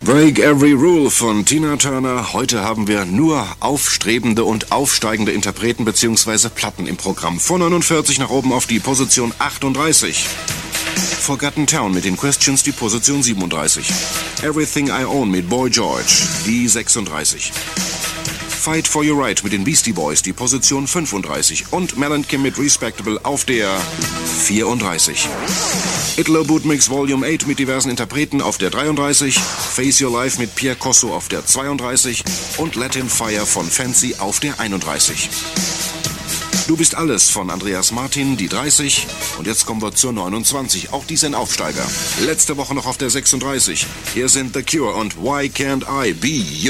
Break Every Rule von Tina Turner. Heute haben wir nur aufstrebende und aufsteigende Interpreten bzw. Platten im Programm. Von 49 nach oben auf die Position 38. Forgotten Town mit den Questions die Position 37. Everything I Own mit Boy George die 36. Fight for Your Right mit den Beastie Boys die Position 35. Und Mel & Kim mit Respectable auf der 34. Italo Boot Mix Volume 8 mit diversen Interpreten auf der 33, Face Your Life mit Pierre Cosso auf der 32 und Let Him Fire von Fancy auf der 31. Du bist alles von Andreas Martin, die 30. Und jetzt kommen wir zur 29. Auch dies ein Aufsteiger. Letzte Woche noch auf der 36. Hier sind The Cure und Why Can't I Be You?